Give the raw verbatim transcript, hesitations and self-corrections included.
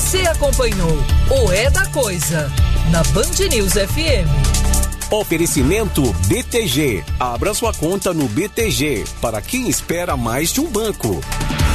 Você acompanhou o É da Coisa na Band News F M. Oferecimento B T G. Abra sua conta no B T G para quem espera mais de um banco.